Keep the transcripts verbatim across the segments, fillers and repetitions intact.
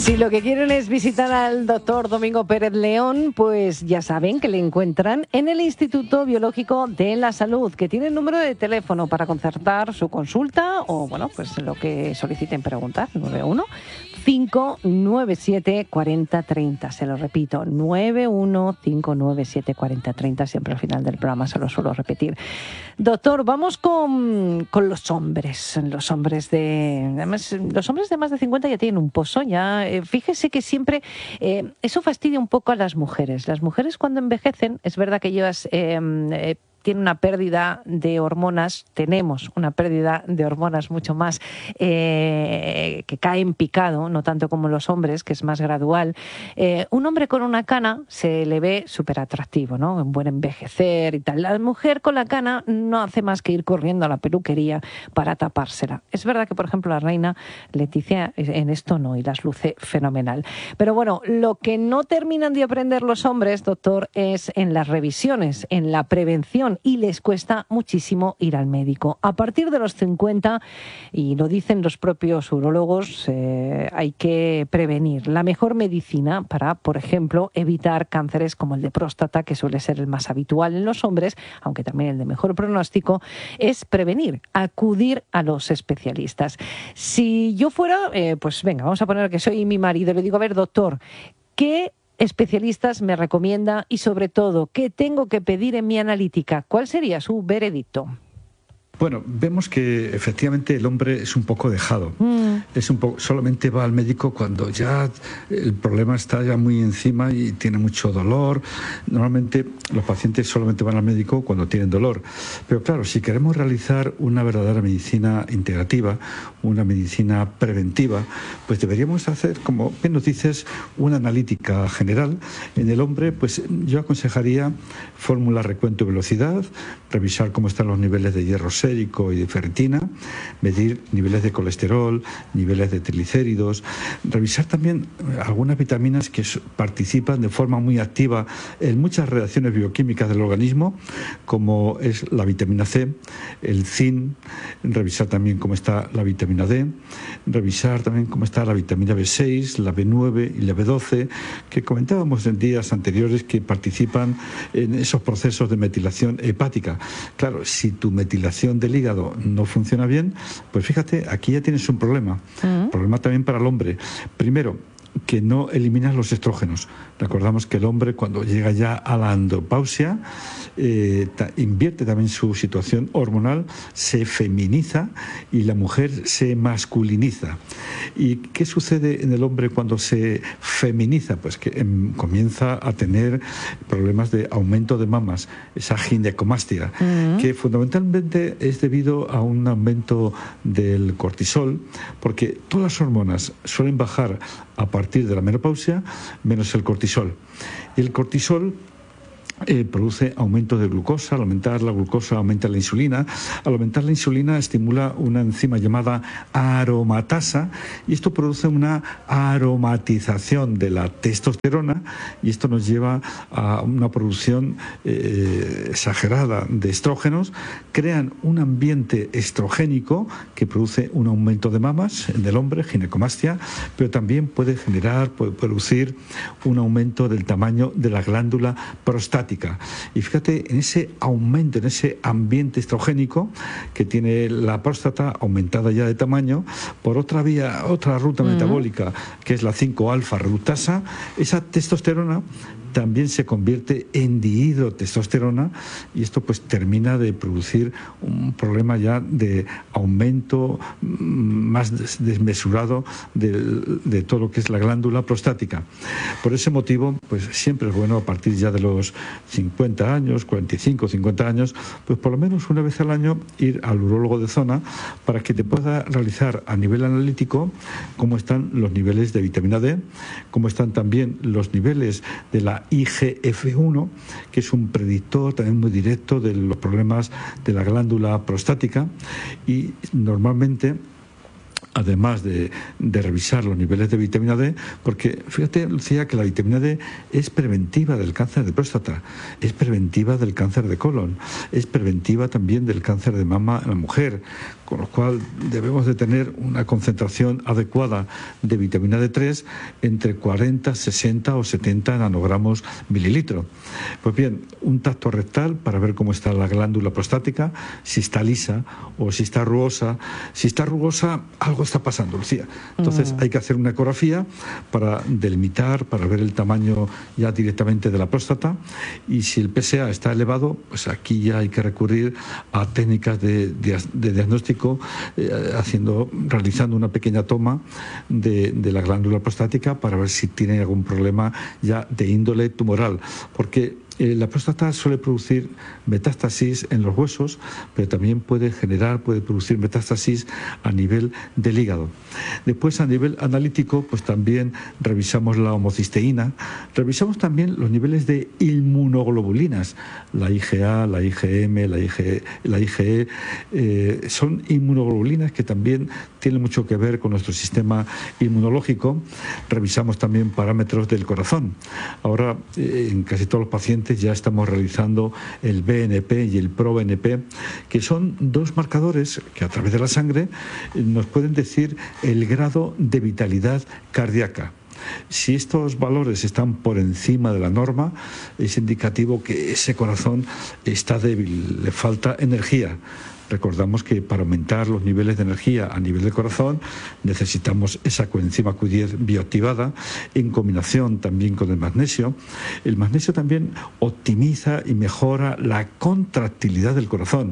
Si lo que quieren es visitar al doctor Domingo Pérez León, pues ya saben que le encuentran en el Instituto Biológico de la Salud, que tiene el número de teléfono para concertar su consulta o, bueno, pues lo que soliciten preguntar, nueve uno cinco nueve siete cuatro cero tres cero. Se lo repito, nueve uno cinco nueve siete cuatro cero tres cero. Siempre al final del programa se lo suelo repetir. Doctor, vamos con, con los hombres. Los hombres de además, los hombres de más de cincuenta ya tienen un pozo. Ya, eh, fíjese que siempre eh, eso fastidia un poco a las mujeres. Las mujeres cuando envejecen, es verdad que ellas eh, eh, tiene una pérdida de hormonas, tenemos una pérdida de hormonas mucho más eh, que cae en picado, no tanto como los hombres, que es más gradual. Eh, un hombre con una cana se le ve súper atractivo, ¿no? Un buen envejecer y tal. La mujer con la cana no hace más que ir corriendo a la peluquería para tapársela. Es verdad que, por ejemplo, la reina Leticia en esto no, y las luce fenomenal. Pero bueno, lo que no terminan de aprender los hombres, doctor, es en las revisiones, en la prevención, y les cuesta muchísimo ir al médico. A partir de los cincuenta, y lo dicen los propios urólogos, eh, hay que prevenir. La mejor medicina para, por ejemplo, evitar cánceres como el de próstata, que suele ser el más habitual en los hombres, aunque también el de mejor pronóstico, es prevenir, acudir a los especialistas. Si yo fuera, eh, pues venga, vamos a poner que soy mi marido, le digo, a ver, doctor, ¿qué especialistas me recomienda y, sobre todo, qué tengo que pedir en mi analítica? ¿Cuál sería su veredicto? Bueno, vemos que efectivamente el hombre es un poco dejado. Mm. Es un poco, solamente va al médico cuando ya el problema está ya muy encima y tiene mucho dolor. Normalmente los pacientes solamente van al médico cuando tienen dolor. Pero claro, si queremos realizar una verdadera medicina integrativa, una medicina preventiva, pues deberíamos hacer, como bien nos dices, una analítica general. En el hombre, pues yo aconsejaría fórmula recuento y velocidad, revisar cómo están los niveles de hierro sérico y de ferritina, medir niveles de colesterol, niveles de triglicéridos, revisar también algunas vitaminas que participan de forma muy activa en muchas reacciones bioquímicas del organismo, como es la vitamina C, el zinc, revisar también cómo está la vitamina D, revisar también cómo está la vitamina B seis, la B nueve y la B doce, que comentábamos en días anteriores que participan en esos procesos de metilación hepática. Claro, si tu metilación del hígado no funciona bien, pues fíjate, aquí ya tienes un problema. Uh-huh. Problema también para el hombre. Primero, que no eliminas los estrógenos. Recordamos que el hombre, cuando llega ya a la andropausia, eh, ta, invierte también su situación hormonal, se feminiza y la mujer se masculiniza. ¿Y qué sucede en el hombre cuando se feminiza? Pues que em, comienza a tener problemas de aumento de mamas, esa ginecomastia, uh-huh. que fundamentalmente es debido a un aumento del cortisol, porque todas las hormonas suelen bajar a partir de la menopausia, menos el cortisol. Y el cortisol Eh, produce aumento de glucosa. Al aumentar la glucosa aumenta la insulina. Al aumentar la insulina estimula una enzima llamada aromatasa y esto produce una aromatización de la testosterona y esto nos lleva a una producción eh, exagerada de estrógenos. Crean un ambiente estrogénico que produce un aumento de mamas en el hombre, ginecomastia, pero también puede generar, puede producir un aumento del tamaño de la glándula prostática. Y fíjate, en ese aumento, en ese ambiente estrogénico que tiene la próstata aumentada ya de tamaño, por otra vía, otra ruta uh-huh. metabólica, que es la cinco alfa reductasa, esa testosterona también se convierte en dihidrotestosterona y esto pues termina de producir un problema ya de aumento más desmesurado de, de todo lo que es la glándula prostática. Por ese motivo, pues siempre es bueno a partir ya de los cincuenta años, cuarenta y cinco, cincuenta años, pues por lo menos una vez al año ir al urólogo de zona para que te pueda realizar a nivel analítico cómo están los niveles de vitamina D, cómo están también los niveles de la I G F uno, que es un predictor también muy directo de los problemas de la glándula prostática y normalmente, además de, de revisar los niveles de vitamina D, porque fíjate, Lucía, que la vitamina D es preventiva del cáncer de próstata, es preventiva del cáncer de colon, es preventiva también del cáncer de mama en la mujer. con lo cual debemos de tener una concentración adecuada de vitamina D tres entre cuarenta, sesenta o setenta nanogramos mililitro. Pues bien, un tacto rectal para ver cómo está la glándula prostática, si está lisa o si está rugosa. Si está rugosa, algo está pasando, Lucía. Entonces mm. hay que hacer una ecografía para delimitar, para ver el tamaño ya directamente de la próstata, y si el P S A está elevado, pues aquí ya hay que recurrir a técnicas de, de, de diagnóstico, eh, haciendo, realizando una pequeña toma de, de la glándula prostática para ver si tiene algún problema ya de índole tumoral, porque Eh, la próstata suele producir metástasis en los huesos, pero también puede generar, puede producir metástasis a nivel del hígado. Después, a nivel analítico, pues también revisamos la homocisteína, revisamos también los niveles de inmunoglobulinas, la I G A, la I G M, la I G, la I G E, eh, son inmunoglobulinas que también tienen mucho que ver con nuestro sistema inmunológico. Revisamos también parámetros del corazón. Ahora, eh, en casi todos los pacientes ya estamos realizando el B N P y el Pro B N P, que son dos marcadores que a través de la sangre nos pueden decir el grado de vitalidad cardíaca. Si estos valores están por encima de la norma, es indicativo que ese corazón está débil, le falta energía. Recordamos que para aumentar los niveles de energía a nivel del corazón necesitamos esa coenzima Q diez bioactivada en combinación también con el magnesio. El magnesio también optimiza y mejora la contractilidad del corazón,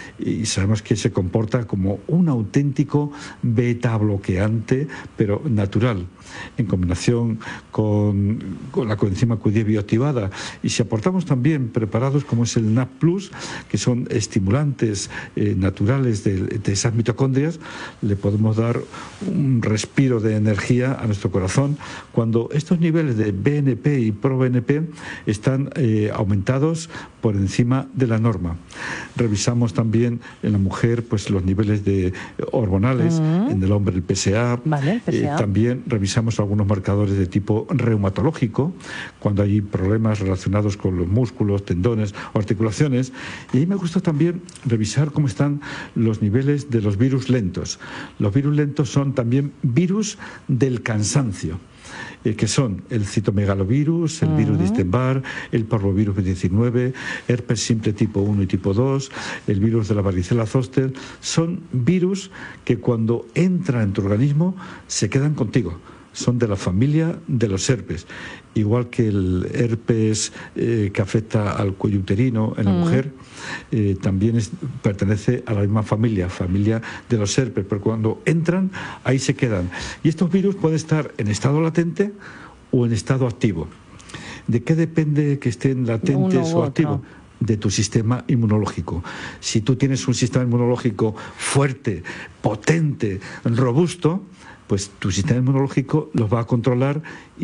y sabemos que se comporta como un auténtico beta bloqueante, pero natural, en combinación con, con la coenzima Q diez bioactivada. Y si aportamos también preparados como es el N A P plus, que son estimulantes eh, naturales de, de esas mitocondrias, le podemos dar un respiro de energía a nuestro corazón cuando estos niveles de B N P y Pro B N P están eh, aumentados por encima de la norma. Revisamos también en la mujer pues los niveles de hormonales, uh-huh. en el hombre el P S A, vale, P S A. Eh, también revisamos algunos marcadores de tipo reumatológico, cuando hay problemas relacionados con los músculos, tendones o articulaciones, y ahí me gusta también revisar cómo están los niveles de los virus lentos. Los virus lentos son también virus del cansancio, Eh, que son el citomegalovirus, el uh-huh. virus de Epstein-Barr, el parvovirus B diecinueve, herpes simple tipo uno y tipo dos, el virus de la varicela zoster. Son virus que cuando entran en tu organismo se quedan contigo. Son de la familia de los herpes, igual que el herpes eh, que afecta al cuello uterino en la mm. mujer, eh, también es, pertenece a la misma familia, familia de los herpes, pero cuando entran, ahí se quedan. Y estos virus pueden estar en estado latente o en estado activo. ¿De qué depende que estén latentes Uno o activos? De tu sistema inmunológico. Si tú tienes un sistema inmunológico fuerte, potente, robusto, pues tu sistema inmunológico los va a controlar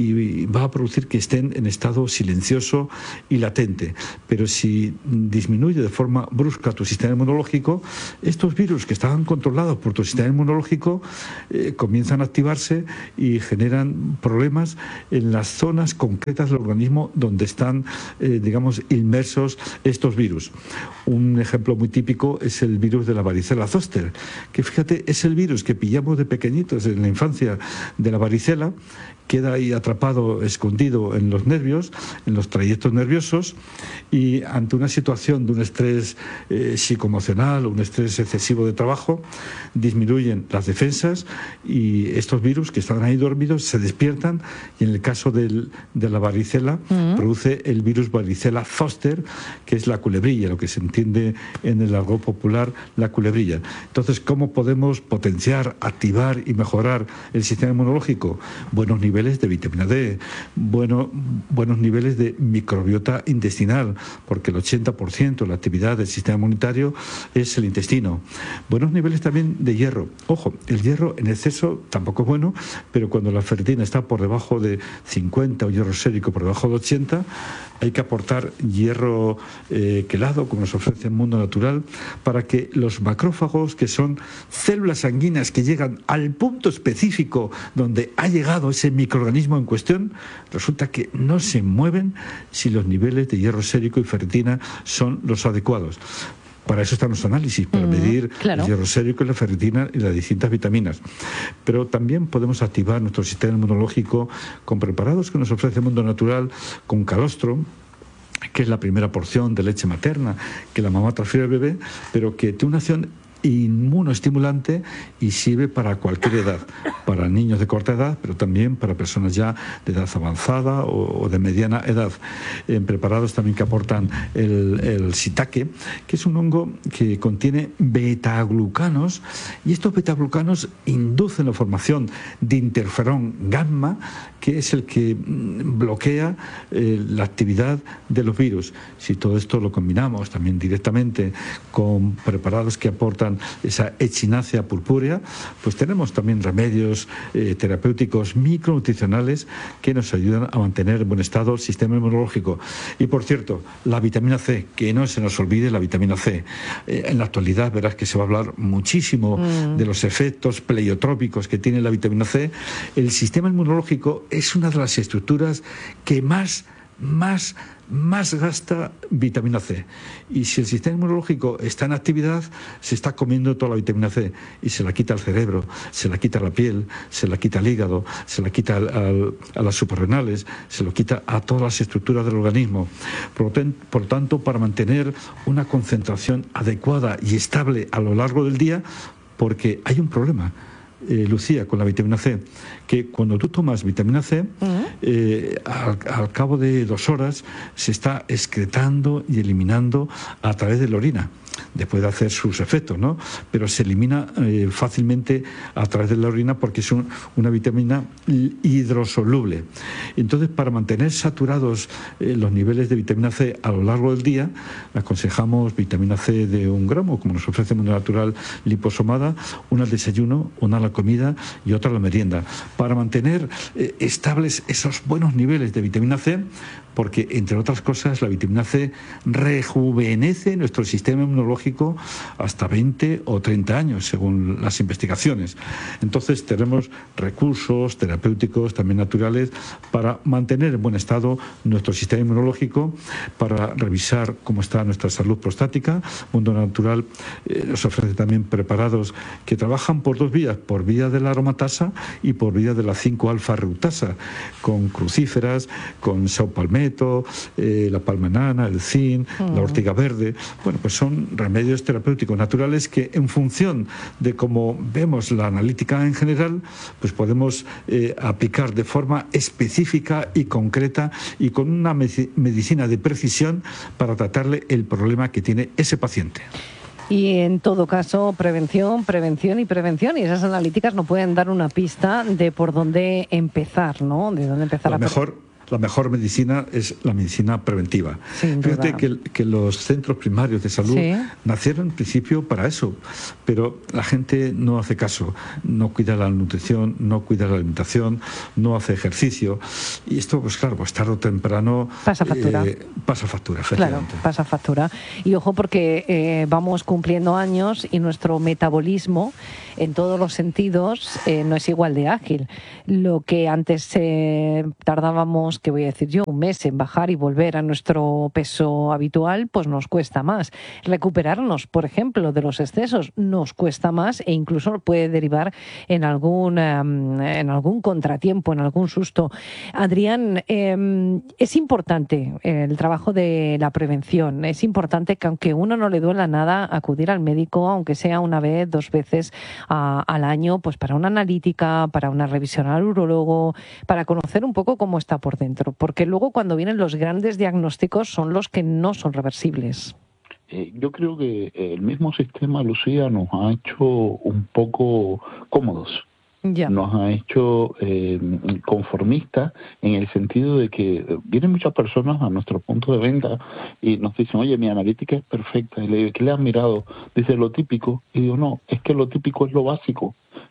y va a producir que estén en estado silencioso y latente. Pero si disminuye de forma brusca tu sistema inmunológico, estos virus que estaban controlados por tu sistema inmunológico eh, comienzan a activarse y generan problemas en las zonas concretas del organismo donde están, eh, digamos, inmersos estos virus. Un ejemplo muy típico es el virus de la varicela zoster, que fíjate, es el virus que pillamos de pequeñitos en la infancia de la varicela, queda ahí atrapado, escondido en los nervios, en los trayectos nerviosos, y ante una situación de un estrés eh, psicoemocional o un estrés excesivo de trabajo, disminuyen las defensas y estos virus que están ahí dormidos se despiertan, y en el caso del, de la varicela uh-huh. produce el virus varicela zoster, que es la culebrilla, lo que se entiende en el argot popular, la culebrilla. Entonces, ¿cómo podemos potenciar, activar y mejorar el sistema inmunológico? Buenos niveles de vitamina D, bueno, buenos niveles de microbiota intestinal, porque el ochenta por ciento de la actividad del sistema inmunitario es el intestino. Buenos niveles también de hierro. Ojo, el hierro en exceso tampoco es bueno, pero cuando la ferritina está por debajo de cincuenta o hierro sérico por debajo de ochenta, hay que aportar hierro eh, quelado, como nos ofrece el mundo natural, para que los macrófagos, que son células sanguíneas que llegan al punto específico donde ha llegado ese microorganismo en cuestión, resulta que no se mueven si los niveles de hierro sérico y ferritina son los adecuados. Para eso están los análisis, para mm, medir claro. el hierro sérico, la ferritina y las distintas vitaminas. Pero también podemos activar nuestro sistema inmunológico con preparados que nos ofrece Mundo Natural, con calostro, que es la primera porción de leche materna que la mamá transfiere al bebé, pero que tiene una acción inmunoestimulante y sirve para cualquier edad, para niños de corta edad, pero también para personas ya de edad avanzada o, o de mediana edad. En preparados también que aportan el, el shiitake, que es un hongo que contiene betaglucanos, y estos betaglucanos inducen la formación de interferón gamma, que es el que bloquea eh, la actividad de los virus. Si todo esto lo combinamos también directamente con preparados que aportan esa echinacea purpúrea, pues tenemos también remedios eh, terapéuticos micronutricionales que nos ayudan a mantener en buen estado el sistema inmunológico. Y por cierto, la vitamina C, que no se nos olvide la vitamina C. Eh, en la actualidad verás que se va a hablar muchísimo mm. de los efectos pleiotrópicos que tiene la vitamina C. El sistema inmunológico es una de las estructuras que más, más, más gasta vitamina C. Y si el sistema inmunológico está en actividad, se está comiendo toda la vitamina C y se la quita al cerebro, se la quita a la piel, se la quita al hígado, se la quita al, al, a las suprarrenales, se lo quita a todas las estructuras del organismo. Por, por tanto, para mantener una concentración adecuada y estable a lo largo del día, porque hay un problema, Eh, Lucía, con la vitamina C, que cuando tú tomas vitamina C, uh-huh. eh, al, al cabo de dos horas se está excretando y eliminando a través de la orina, después de hacer sus efectos, ¿no? Pero se elimina eh, fácilmente a través de la orina porque es un, una vitamina hidrosoluble. Entonces, para mantener saturados eh, los niveles de vitamina C a lo largo del día, aconsejamos vitamina C de un gramo, como nos ofrece Mundo Natural liposomada, una al desayuno, una a la comida y otra a la merienda, para mantener eh, estables esos buenos niveles de vitamina C, porque, entre otras cosas, la vitamina C rejuvenece nuestro sistema inmunológico hasta veinte o treinta años, según las investigaciones. Entonces, tenemos recursos terapéuticos, también naturales, para mantener en buen estado nuestro sistema inmunológico, para revisar cómo está nuestra salud prostática. Mundo Natural eh, nos ofrece también preparados que trabajan por dos vías, por vía de la aromatasa y por vía de la cinco alfa reductasa, con crucíferas, con saupalmeto, Eh, la palmenana, el zinc, mm. la ortiga verde. Bueno, pues son remedios terapéuticos naturales que, en función de cómo vemos la analítica en general, pues podemos eh, aplicar de forma específica y concreta y con una medicina de precisión para tratarle el problema que tiene ese paciente. Y en todo caso, prevención, prevención y prevención. Y esas analíticas nos pueden dar una pista de por dónde empezar, ¿no? De dónde empezar la a mejor. La mejor medicina es la medicina preventiva. Sin Fíjate que, que los centros primarios de salud sí. nacieron en principio para eso, pero la gente no hace caso, no cuida la nutrición, no cuida la alimentación, no hace ejercicio, y esto, pues claro, pues tarde o temprano pasa factura. Eh, pasa factura, claro, pasa factura. Y ojo, porque eh, vamos cumpliendo años y nuestro metabolismo, en todos los sentidos, eh, no es igual de ágil. Lo que antes eh, tardábamos, que voy a decir yo, un mes en bajar y volver a nuestro peso habitual, pues nos cuesta más. Recuperarnos, por ejemplo, de los excesos nos cuesta más e incluso puede derivar en algún, um, en algún contratiempo, en algún susto. Adrián, eh, es importante el trabajo de la prevención. Es importante que, aunque uno no le duela nada, acudir al médico, aunque sea una vez, dos veces a, al año, pues para una analítica, para una revisión al urólogo, para conocer un poco cómo está por dentro. Porque luego, cuando vienen los grandes diagnósticos, son los que no son reversibles. Eh, yo creo que el mismo sistema, Lucía, nos ha hecho un poco cómodos. Ya. Nos ha hecho eh, conformistas, en el sentido de que vienen muchas personas a nuestro punto de venta y nos dicen: oye, mi analítica es perfecta. Y le digo: ¿qué le has mirado? Dice: lo típico. Y digo: no, es que lo típico es lo básico.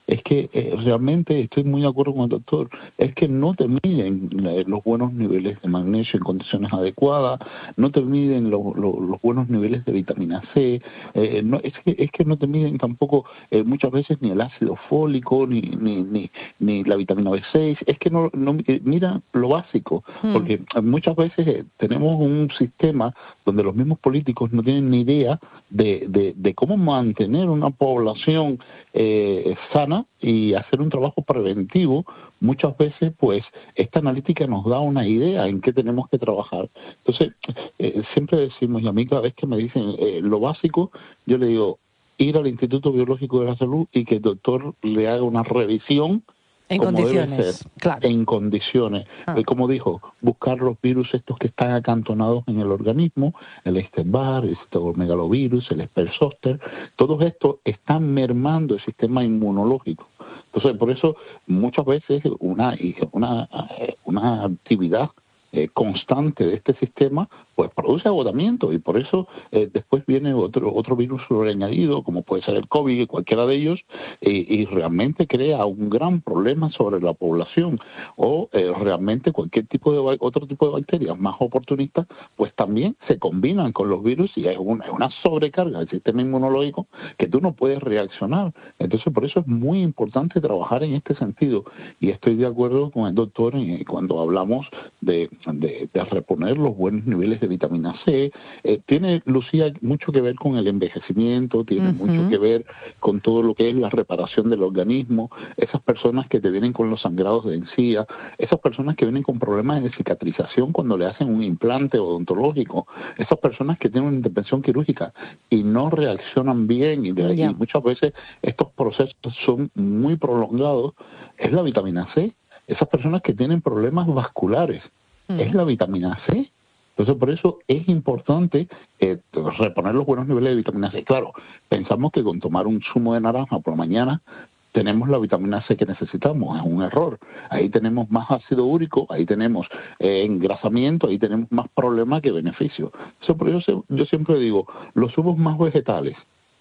es que eh, realmente estoy muy de acuerdo con el doctor, es que no te miden eh, los buenos niveles de magnesio en condiciones adecuadas, no te miden lo, lo, los buenos niveles de vitamina C, eh, no, es, que, es que no te miden tampoco eh, muchas veces ni el ácido fólico, ni, ni, ni, ni la vitamina B seis, es que no, no mira lo básico, mm. porque muchas veces eh, tenemos un sistema donde los mismos políticos no tienen ni idea de, de, de cómo mantener una población eh, sana y hacer un trabajo preventivo. Muchas veces, pues, esta analítica nos da una idea en qué tenemos que trabajar. Entonces, eh, siempre decimos, y a mí cada vez que me dicen eh, lo básico, yo le digo, ir al Instituto Biológico de la Salud y que el doctor le haga una revisión en como condiciones, debe ser, claro. En condiciones. Ah. Eh, como dijo, buscar los virus estos que están acantonados en el organismo, el Epstein-Barr, el citomegalovirus, el Sperr-Zoster, todos estos están mermando el sistema inmunológico. Entonces, por eso muchas veces una, una, una actividad eh, constante de este sistema pues produce agotamiento y por eso eh, después viene otro otro virus añadido, como puede ser el COVID, cualquiera de ellos, eh, y realmente crea un gran problema sobre la población, o eh, realmente cualquier tipo de otro tipo de bacterias más oportunistas, pues también se combinan con los virus y hay una, hay una sobrecarga del sistema inmunológico que tú no puedes reaccionar. Entonces, por eso es muy importante trabajar en este sentido, y estoy de acuerdo con el doctor eh, cuando hablamos de, de, de reponer los buenos niveles de vitamina C. Eh, tiene, Lucía, mucho que ver con el envejecimiento, tiene uh-huh. mucho que ver con todo lo que es la reparación del organismo, esas personas que te vienen con los sangrados de encía, esas personas que vienen con problemas de cicatrización cuando le hacen un implante odontológico, esas personas que tienen una intervención quirúrgica y no reaccionan bien, y, de, yeah. y muchas veces estos procesos son muy prolongados, es la vitamina C. Esas personas que tienen problemas vasculares, uh-huh. es la vitamina C. Entonces, por eso es importante eh, reponer los buenos niveles de vitamina C. Claro, pensamos que con tomar un zumo de naranja por la mañana tenemos la vitamina C que necesitamos. Es un error. Ahí tenemos más ácido úrico, ahí tenemos eh, engrasamiento, ahí tenemos más problema que beneficio. Entonces, por eso yo siempre digo, los zumos más vegetales,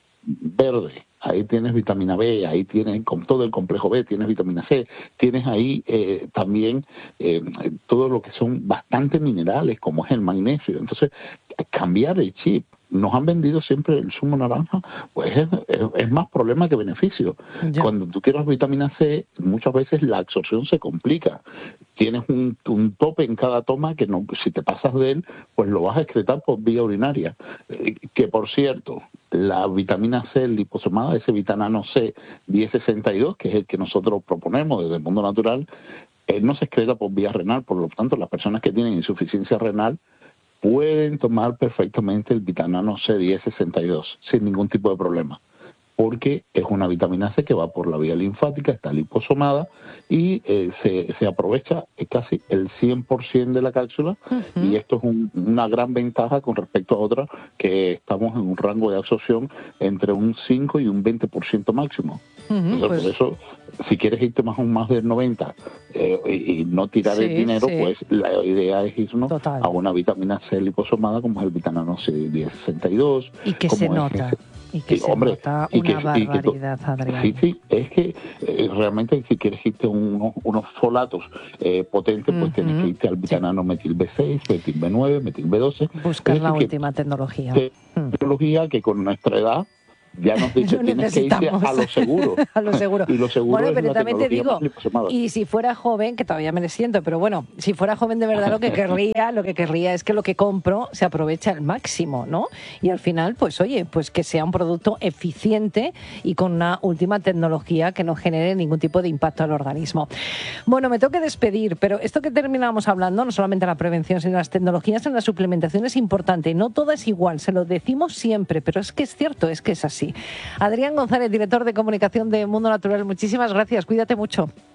verde, ahí tienes vitamina B, ahí tienes con todo el complejo B, tienes vitamina C, tienes ahí eh, también eh, todo lo que son bastante minerales, como es el magnesio. Entonces, cambiar el chip. Nos han vendido siempre el zumo naranja, pues es, es, es más problema que beneficio. Ya. Cuando tú quieres vitamina C, muchas veces la absorción se complica. Tienes un, un tope en cada toma que no, si te pasas de él, pues lo vas a excretar por vía urinaria. Eh, que por cierto, la vitamina C liposomada, ese vitamina C diez sesenta y dos, que es el que nosotros proponemos desde el mundo natural, eh, no se excreta por vía renal. Por lo tanto, las personas que tienen insuficiencia renal pueden tomar perfectamente el vitamina C diez sesenta y dos sin ningún tipo de problema, porque es una vitamina C que va por la vía linfática, está liposomada y eh, se, se aprovecha casi el cien por ciento de la cápsula, uh-huh. y esto es un, una gran ventaja con respecto a otras que estamos en un rango de absorción entre un cinco y un veinte por ciento máximo. Uh-huh, Entonces, pues... Por eso, si quieres irte más un más del noventa eh, y, y no tirar sí, el dinero, sí. pues la idea es irnos Total. a una vitamina C liposomada como es el vitamina C diez sesenta y dos. Y que como se es nota. Ese, y que sí, se hombre, nota y una que, barbaridad, y que, Adrián. Sí, sí, es que eh, realmente si quieres irte unos, unos folatos eh, potentes, pues uh-huh. tienes que irte al vitamina sí. metil B seis, metil B nueve, metil B doce. Buscar la última tecnología. Tecnología uh-huh. que con nuestra edad ya nos dice, tienes que irte a lo seguro. a lo seguro. Y lo seguro bueno, es pero la también te digo, liposomada. Y si fuera joven, que todavía me siento, pero bueno, si fuera joven de verdad lo que querría, lo que querría es que lo que compro se aproveche al máximo, ¿no? Y al final, pues oye, pues que sea un producto eficiente y con una última tecnología que no genere ningún tipo de impacto al organismo. Bueno, me tengo que despedir, pero esto que terminamos hablando, no solamente la prevención, sino las tecnologías en la suplementación es importante. No todo es igual, se lo decimos siempre, pero es que es cierto, es que es así. Adrián González, director de comunicación de Mundo Natural, muchísimas gracias, cuídate mucho.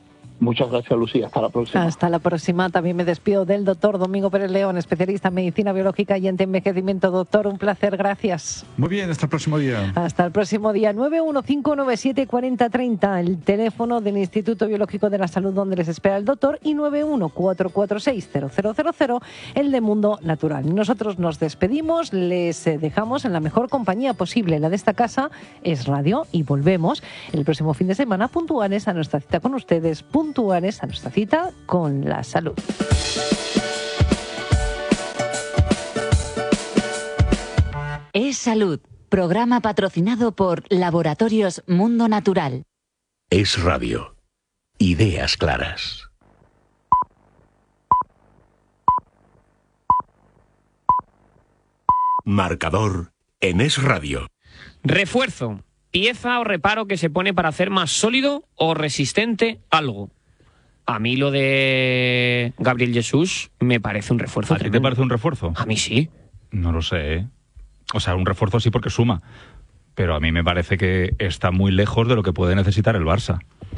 Muchas gracias, Lucía. Hasta la próxima. Hasta la próxima. También me despido del doctor Domingo Pérez León, especialista en medicina biológica y antienvejecimiento. Doctor, un placer. Gracias. Muy bien, hasta el próximo día. Hasta el próximo día. nueve uno cinco nueve siete cuatro cero tres cero, el teléfono del Instituto Biológico de la Salud donde les espera el doctor, y nueve uno cuatro cuatro seis cero cero cero cero, el de Mundo Natural. Nosotros nos despedimos, les dejamos en la mejor compañía posible. La de esta casa es Radio, y volvemos el próximo fin de semana puntuales a nuestra cita con ustedes, puntuales a nuestra cita con la salud. Es Salud, programa patrocinado por Laboratorios Mundo Natural. Es Radio. Ideas claras. Marcador en Es Radio. Refuerzo. Pieza o reparo que se pone para hacer más sólido o resistente algo. A mí lo de Gabriel Jesús me parece un refuerzo. ¿A ti te parece un refuerzo? A mí sí. No lo sé, ¿eh? O sea, un refuerzo sí porque suma. Pero a mí me parece que está muy lejos de lo que puede necesitar el Barça.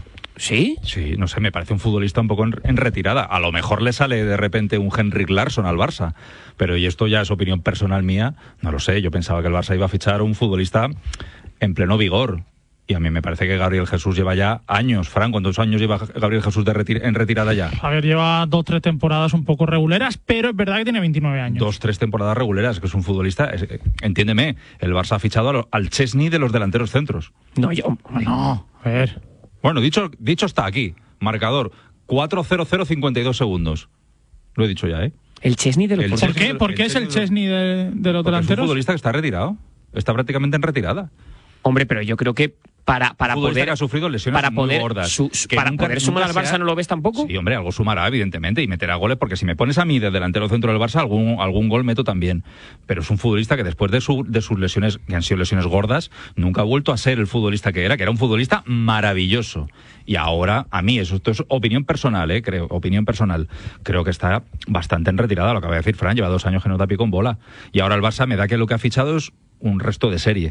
¿Sí? Sí, no sé, me parece un futbolista un poco en, en retirada. A lo mejor le sale de repente un Henrik Larsson al Barça. Pero, y esto ya es opinión personal mía, no lo sé. Yo pensaba que el Barça iba a fichar un futbolista en pleno vigor. Y a mí me parece que Gabriel Jesús lleva ya años. Fran, ¿cuántos años lleva Gabriel Jesús de retir- en retirada ya? A ver, lleva dos, tres temporadas un poco reguleras, pero es verdad que tiene veintinueve años. Dos, tres temporadas reguleras, que es un futbolista. Es, entiéndeme, el Barça ha fichado a lo, al Chesney de los delanteros centros. No, yo... No, a ver. Bueno, dicho, dicho está aquí. Marcador, cuatro cero cero cincuenta y dos segundos. Lo he dicho ya, ¿eh? El Chesney de los... El ¿Por Chesney qué? de- ¿Por el qué es el Chesney Chesney de, de los Porque es un delanteros? futbolista que está retirado. Está prácticamente en retirada. Hombre, pero yo creo que para, para Futbolista poder... que ha sufrido lesiones para muy poder, gordas. su- Que para nunca- poder sumar nunca al Barça, se ha- ¿no lo ves tampoco? Sí, hombre, algo sumará, evidentemente, y meterá goles, porque si me pones a mí de delantero centro del Barça, algún, algún gol meto también. Pero es un futbolista que después de, su, de sus lesiones, que han sido lesiones gordas, nunca ha vuelto a ser el futbolista que era, que era un futbolista maravilloso. Y ahora, a mí, eso esto es opinión personal, ¿eh? Creo, opinión personal. Creo que está bastante en retirada, lo acaba de decir Fran, lleva dos años que no da pie con bola. Y ahora el Barça me da que lo que ha fichado es un resto de serie.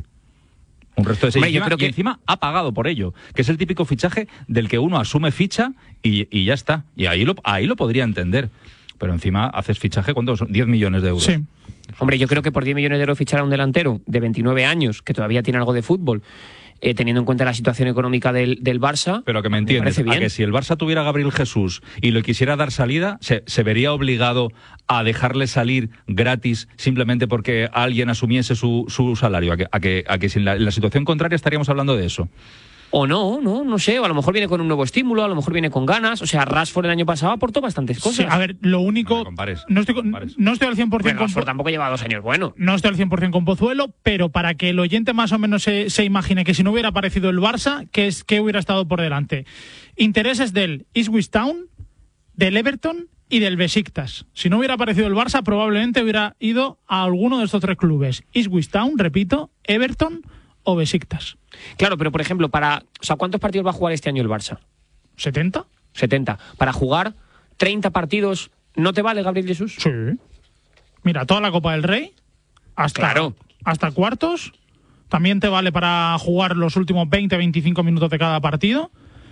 Un resto de serie. Hombre, yo encima, creo que- y encima ha pagado por ello, que es el típico fichaje del que uno asume ficha y, y ya está. Y ahí lo, ahí lo podría entender. Pero encima haces fichaje, ¿cuántos son? diez millones de euros. Sí. Hombre, yo creo que por diez millones de euros fichar a un delantero de veintinueve años, que todavía tiene algo de fútbol, eh, teniendo en cuenta la situación económica del, del Barça... Pero que me entiendes, parece a bien. que si el Barça tuviera a Gabriel Jesús y le quisiera dar salida, se, se vería obligado a dejarle salir gratis simplemente porque alguien asumiese su, su salario. A que, a que, a que si en la, en la situación contraria estaríamos hablando de eso. O no, no, no sé, o a lo mejor viene con un nuevo estímulo, a lo mejor viene con ganas. O sea, Rashford el año pasado aportó bastantes cosas. Sí, a ver, lo único... No me compares, no, estoy, no con- me compares. no estoy al cien por ciento Bueno, con... Rashford tampoco lleva dos años bueno. No estoy al cien por ciento con Pozuelo, pero para que el oyente más o menos se, se imagine que si no hubiera aparecido el Barça, ¿qué, es, qué hubiera estado por delante? Intereses del Ipswich Town, del Everton y del Besiktas. Si no hubiera aparecido el Barça, probablemente hubiera ido a alguno de estos tres clubes. Ipswich Town, repito, Everton o Besiktas. Claro, pero por ejemplo, para, o sea, ¿cuántos partidos va a jugar este año el Barça? ¿setenta? setenta. Para jugar treinta partidos, ¿no te vale Gabriel Jesús? Sí. Mira, toda la Copa del Rey, hasta, Claro. hasta cuartos, también te vale para jugar los últimos veinte a veinticinco minutos de cada partido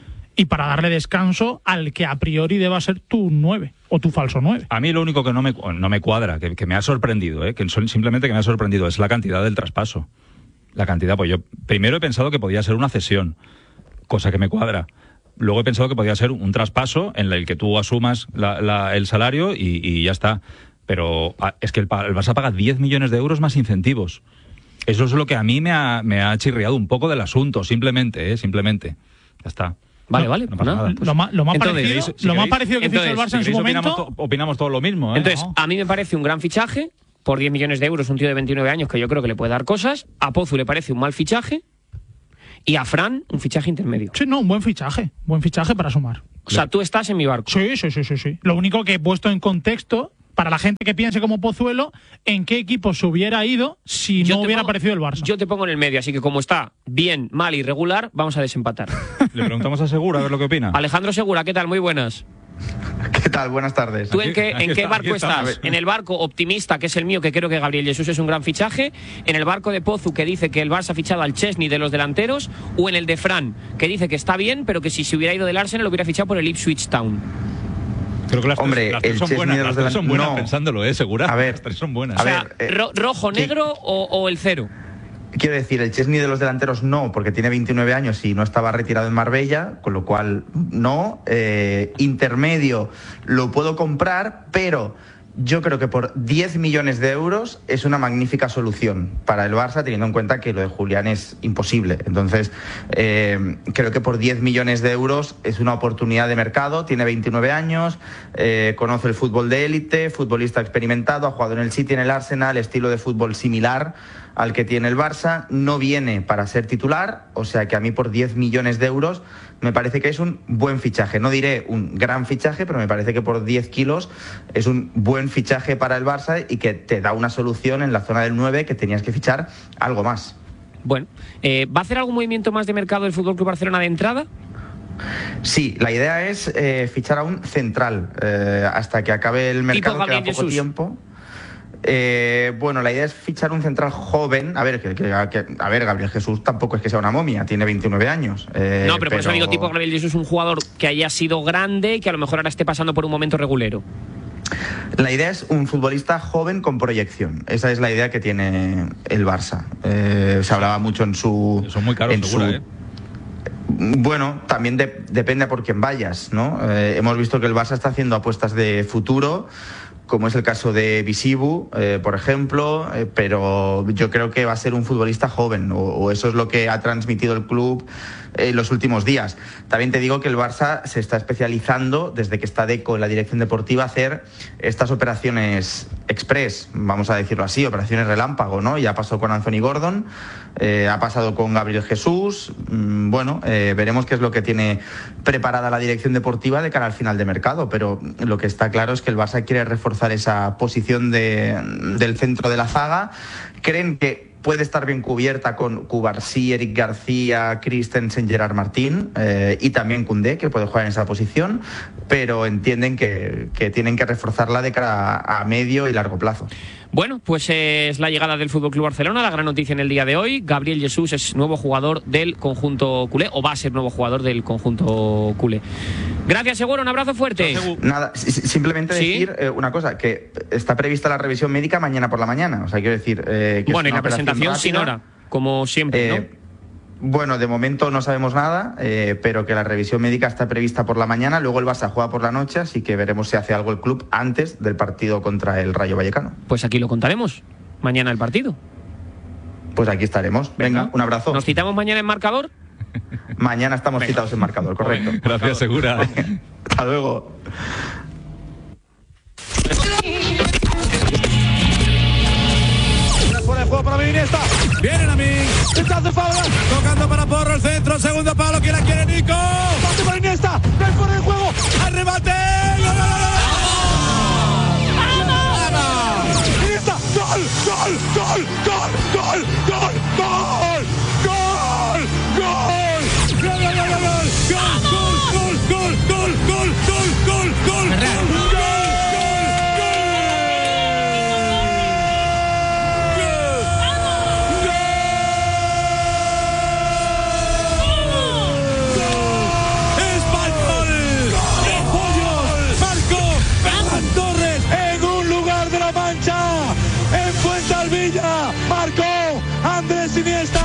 y para darle descanso al que a priori deba ser tu nueve o tu falso nueve. A mí lo único que no me, no me cuadra, que, que me ha sorprendido, ¿eh? que son- simplemente que me ha sorprendido, es la cantidad del traspaso. La cantidad, pues yo primero he pensado que podía ser una cesión, cosa que me cuadra. Luego he pensado que podía ser un traspaso en el que tú asumas la- la- el salario y, y ya está. Pero ah, es que el, pa- el Barça paga diez millones de euros más incentivos. Eso es lo que a mí me ha, me ha chirriado un poco del asunto, simplemente, ¿eh? Simplemente. Ya está. Vale, No, vale, no pues pasa nada. nada. lo más, lo más entonces, parecido, si lo más queréis- parecido que hizo el entonces, Barça en Si su queréis, momento... opinamos, to- opinamos todos lo mismo, ¿eh? Entonces, No. a mí me parece un gran fichaje, por diez millones de euros, un tío de veintinueve años que yo creo que le puede dar cosas. A Pozu le parece un mal fichaje. Y a Fran, un fichaje intermedio. Sí, no, un buen fichaje. Buen fichaje para sumar. O sea, tú estás en mi barco. Sí, sí, sí, sí, sí. Lo único que he puesto en contexto, para la gente que piense como Pozuelo, en qué equipo se hubiera ido si Yo no te hubiera pongo- aparecido el Barça. Yo te pongo en el medio, así que como está bien, mal y regular, vamos a desempatar. Le preguntamos a Segura a ver lo que opina. Alejandro Segura, ¿qué tal? Muy buenas. ¿Qué tal? Buenas tardes. ¿Tú en qué, en qué está, barco estás? ¿En el barco optimista, que es el mío, que creo que Gabriel Jesús es un gran fichaje? ¿En el barco de Pozu, que dice que el Barça ha fichado al Chesney de los delanteros? ¿O en el de Fran, que dice que está bien, pero que si se hubiera ido del Arsenal lo hubiera fichado por el Ipswich Town? Creo que las Hombre, tres, las tres el son Chesney buenas, de las los tres son delan- buenas no. pensándolo, ¿eh? Segura. A ver, las tres son buenas. O sea, ver, eh, ro- rojo, negro o, o el cero. Quiero decir, el Chesney de los delanteros no, porque tiene veintinueve años y no estaba retirado en Marbella, con lo cual no. Eh, intermedio lo puedo comprar, pero yo creo que por diez millones de euros es una magnífica solución para el Barça, teniendo en cuenta que lo de Julián es imposible. Entonces, eh, creo que por diez millones de euros es una oportunidad de mercado. Tiene veintinueve años, eh, conoce el fútbol de élite, futbolista experimentado, ha jugado en el City, en el Arsenal, estilo de fútbol similar al que tiene el Barça, no viene para ser titular, o sea que a mí por diez millones de euros me parece que es un buen fichaje. No diré un gran fichaje, pero me parece que por diez kilos es un buen fichaje para el Barça y que te da una solución en la zona del nueve, que tenías que fichar algo más. Bueno, eh, ¿va a hacer algún movimiento más de mercado el F C Barcelona de entrada? Sí, la idea es eh, fichar a un central eh, hasta que acabe el mercado, Tipo queda Gabriel poco Jesús. tiempo. Eh, bueno, la idea es fichar un central joven. A ver, que, que- que- a ver, Gabriel Jesús tampoco es que sea una momia, tiene veintinueve años. eh, no, pero por eso digo, tipo Gabriel Jesús, un jugador que haya sido grande y que a lo mejor ahora esté pasando por un momento regulero. La idea es un futbolista joven con proyección. Esa es la idea que tiene el Barça. Eh, se hablaba mucho en su... Son muy caros, en seguro, su- ¿eh? Bueno, también de- depende por quién vayas, ¿no? Eh, hemos visto que el Barça está haciendo apuestas de futuro, como es el caso de Visibu, eh, por ejemplo, eh, pero yo creo que va a ser un futbolista joven, o, o eso es lo que ha transmitido el club en los últimos días. También te digo que el Barça se está especializando, desde que está Deco en la dirección deportiva, a hacer estas operaciones express, vamos a decirlo así, operaciones relámpago, ¿no? Ya pasó con Anthony Gordon, eh, ha pasado con Gabriel Jesús. Mm, bueno, eh, veremos qué es lo que tiene preparada la dirección deportiva de cara al final de mercado, pero lo que está claro es que el Barça quiere reforzar esa posición de, del centro de la zaga. Creen que puede estar bien cubierta con Cubarsí, Eric García, Christensen, Gerard Martín eh, y también Koundé, que puede jugar en esa posición, pero entienden que, que tienen que reforzarla de cara a, a medio y largo plazo. Bueno, pues es la llegada del F C Barcelona, la gran noticia en el día de hoy. Gabriel Jesús es nuevo jugador del conjunto culé, o va a ser nuevo jugador del conjunto culé. Gracias, Seguro, un abrazo fuerte. Nada, simplemente ¿Sí? decir eh, una cosa, que está prevista la revisión médica mañana por la mañana. O sea, quiero decir eh, que Bueno, es y una la presentación operación sin rápida. hora, como siempre, ¿no? Eh, Bueno, de momento no sabemos nada, eh, pero que la revisión médica está prevista por la mañana, luego el Barça juega por la noche, así que veremos si hace algo el club antes del partido contra el Rayo Vallecano. Pues aquí lo contaremos. Mañana el partido. Pues aquí estaremos. Venga, Venga. un abrazo. ¿Nos citamos mañana en marcador? Mañana estamos Venga. citados en marcador, correcto. Gracias, Segura. Hasta luego. Fuera de juego para Iniesta. Vienen a mí. Detrás de Fabra. Tocando para Porro el centro. Segundo palo. ¿Quién la quiere, Nico? Pase para Iniesta. No hay fuera de juego. Al remate. ¡Gol, gol, gol, gol! Iniesta. Gol, gol, gol, gol, gol, gol, gol, gol, gol. Gol, gol, gol, gol, gol, gol, gol, gol, gol, gol, gol, gol, gol. Marcó Andrés Iniesta.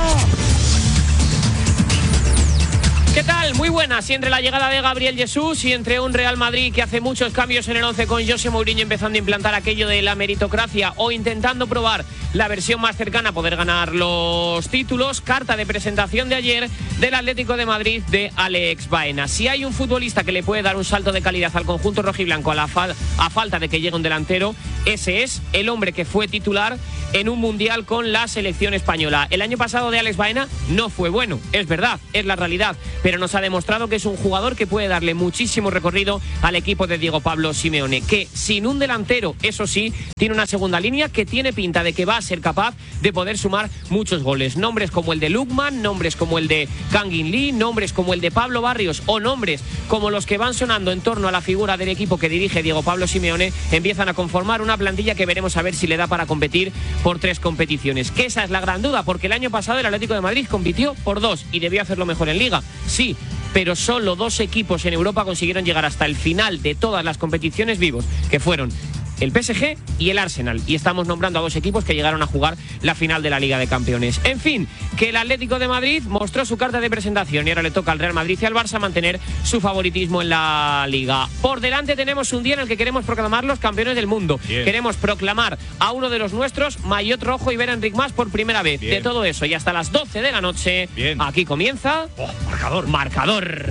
¿Qué tal? Muy buenas. Y entre la llegada de Gabriel Jesús y entre un Real Madrid que hace muchos cambios en el once con José Mourinho empezando a implantar aquello de la meritocracia o intentando probar la versión más cercana a poder ganar los títulos, carta de presentación de ayer del Atlético de Madrid de Alex Baena. Si hay un futbolista que le puede dar un salto de calidad al conjunto rojiblanco a, la fal- a falta de que llegue un delantero, ese es el hombre que fue titular en un mundial con la selección española. El año pasado de Alex Baena no fue bueno, es verdad, es la realidad, pero nos ha demostrado demostrado que es un jugador que puede darle muchísimo recorrido al equipo de Diego Pablo Simeone, que sin un delantero, eso sí, tiene una segunda línea que tiene pinta de que va a ser capaz de poder sumar muchos goles. Nombres como el de Lukman, nombres como el de Kangin Lee, nombres como el de Pablo Barrios o nombres como los que van sonando en torno a la figura del equipo que dirige Diego Pablo Simeone empiezan a conformar una plantilla que veremos a ver si le da para competir por tres competiciones. Que esa es la gran duda, porque el año pasado el Atlético de Madrid compitió por dos y debió hacerlo mejor en Liga, sí, pero solo dos equipos en Europa consiguieron llegar hasta el final de todas las competiciones vivos, que fueron el P S G y el Arsenal, y estamos nombrando a dos equipos que llegaron a jugar la final de la Liga de Campeones. En fin, que el Atlético de Madrid mostró su carta de presentación y ahora le toca al Real Madrid y al Barça mantener su favoritismo en la Liga. Por delante tenemos un día en el que queremos proclamar los campeones del mundo. Bien. Queremos proclamar a uno de los nuestros, maillot rojo, y ver a Enric Mas por primera vez. Bien. De todo eso y hasta las doce de la noche, bien, aquí comienza oh, Marcador. Marcador.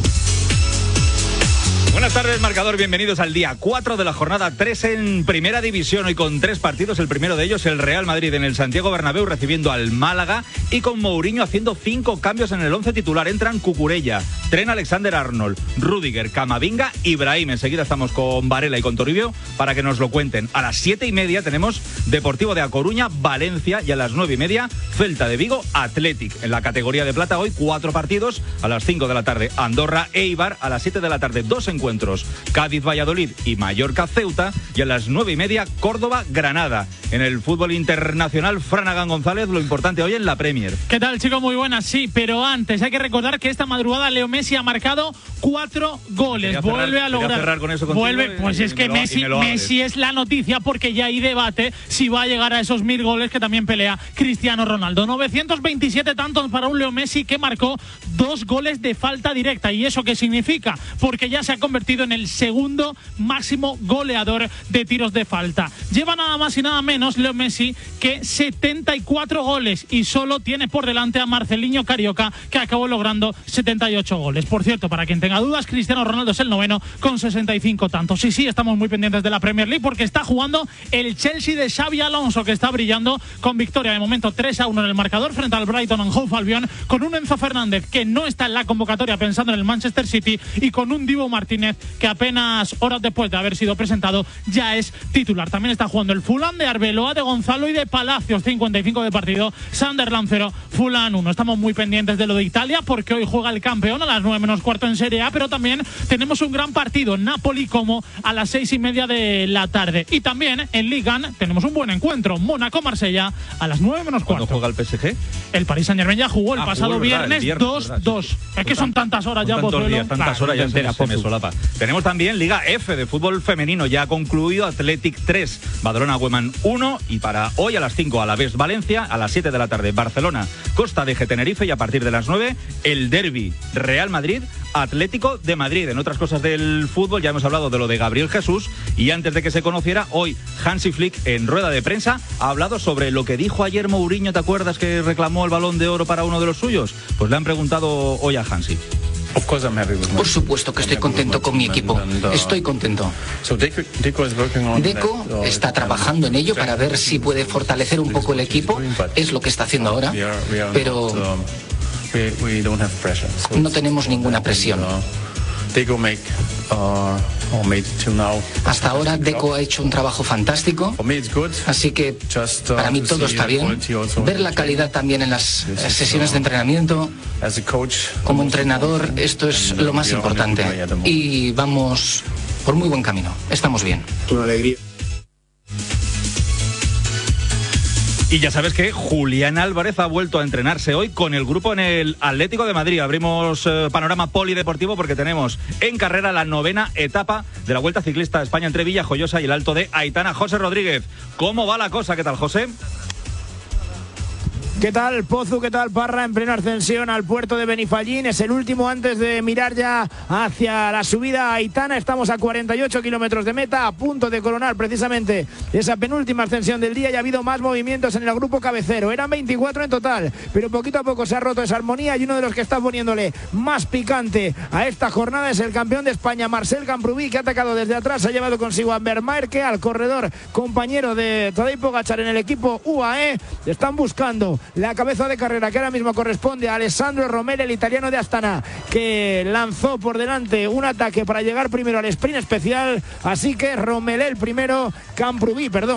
Buenas tardes, Marcador. Bienvenidos al día cuatro de la jornada tres en Primera División. Hoy con tres partidos. El primero de ellos, el Real Madrid en el Santiago Bernabéu recibiendo al Málaga y con Mourinho haciendo cinco cambios en el once titular. Entran Cucurella, Trent Alexander-Arnold, Rüdiger, Camavinga y Brahim. Enseguida estamos con Varela y con Toribio para que nos lo cuenten. A las siete y media tenemos Deportivo de A Coruña, Valencia, y a las nueve y media Celta de Vigo, Athletic. En la categoría de plata hoy cuatro partidos. A las cinco de la tarde Andorra, Eibar. A las siete de la tarde dos encuentros. Encuentros Cádiz-Valladolid y Mallorca-Ceuta, y a las nueve y media Córdoba-Granada. En el fútbol internacional, Flanagan González, lo importante hoy en la Premier. ¿Qué tal, chicos? Muy buenas, sí, pero antes hay que recordar que esta madrugada Leo Messi ha marcado cuatro goles. Quería Vuelve cerrar, a lograr. cerrar con eso contigo, Vuelve, pues y, es y que lo, Messi, Messi es la noticia, porque ya hay debate si va a llegar a esos mil goles que también pelea Cristiano Ronaldo. novecientos veintisiete tantos para un Leo Messi que marcó dos goles de falta directa. ¿Y eso qué significa? Porque ya se ha convertido en el segundo máximo goleador de tiros de falta. Lleva nada más y nada menos Leo Messi que setenta y cuatro goles y solo tiene por delante a Marcelinho Carioca, que acabó logrando setenta y ocho goles. Por cierto, para quien tenga dudas, Cristiano Ronaldo es el noveno con sesenta y cinco tantos. Sí, sí, estamos muy pendientes de la Premier League porque está jugando el Chelsea de Xabi Alonso, que está brillando con victoria de momento tres a uno en el marcador frente al Brighton and Hove Albion, con un Enzo Fernández que no está en la convocatoria pensando en el Manchester City y con un Dibu Martínez que apenas horas después de haber sido presentado ya es titular. También está jugando el Fulham de Arbeloa, de Gonzalo y de Palacios. Cincuenta y cinco de partido, Sunderland cero, Fulham uno. Estamos muy pendientes de lo de Italia porque hoy juega el campeón a las nueve menos cuarto en Serie A, pero también tenemos un gran partido, Napoli como a las seis y media de la tarde. Y también en Liga tenemos un buen encuentro, Mónaco-Marsella a las nueve menos cuarto. ¿Cuándo juega el P S G? El Paris Saint-Germain ya jugó el ah, pasado jugó, viernes, viernes dos dos. Sí, sí. Es que son tantas horas ya, tantos días, tantas claro, horas ya se, se me solapa. Tenemos también Liga F de fútbol femenino, ya ha concluido. Athletic tres, Badalona Women uno, y para hoy a las cinco Alavés Valencia, a las siete de la tarde Barcelona Costa de G Tenerife, y a partir de las nueve el derbi Real Madrid Atlético de Madrid. En otras cosas del fútbol ya hemos hablado de lo de Gabriel Jesús, y antes de que se conociera, hoy Hansi Flick en rueda de prensa ha hablado sobre lo que dijo ayer Mourinho. ¿Te acuerdas que reclamó el Balón de Oro para uno de los suyos? Pues le han preguntado hoy a Hansi. Por supuesto que estoy contento con mi equipo. Estoy contento. Deco está trabajando en ello para ver si puede fortalecer un poco el equipo. Es lo que está haciendo ahora. Pero no tenemos ninguna presión. Hasta ahora Deco ha hecho un trabajo fantástico, así que para mí todo está bien. Ver la calidad también en las sesiones de entrenamiento. Como entrenador, esto es lo más importante. Y vamos por muy buen camino. Estamos bien. Una alegría. Y ya sabes que Julián Álvarez ha vuelto a entrenarse hoy con el grupo en el Atlético de Madrid. Abrimos eh, panorama polideportivo porque tenemos en carrera la novena etapa de la Vuelta Ciclista a España entre Villajoyosa y el Alto de Aitana. José Rodríguez, ¿cómo va la cosa? ¿Qué tal, José? ¿Qué tal, Pozu? ¿Qué tal, Parra? En plena ascensión al puerto de Benifallín. Es el último antes de mirar ya hacia la subida a Aitana. Estamos a cuarenta y ocho kilómetros de meta, a punto de coronar precisamente esa penúltima ascensión del día. Y ha habido más movimientos en el grupo cabecero. Eran veinticuatro en total, pero poquito a poco se ha roto esa armonía. Y uno de los que está poniéndole más picante a esta jornada es el campeón de España, Marcel Camprubí, que ha atacado desde atrás. Ha llevado consigo a Vermeer, que al corredor compañero de Tadej Pogačar en el equipo U A E. Están buscando la cabeza de carrera, que ahora mismo corresponde a Alessandro Romele, el italiano de Astana, que lanzó por delante un ataque para llegar primero al sprint especial. Así que Romele el primero, Camprubí, perdón.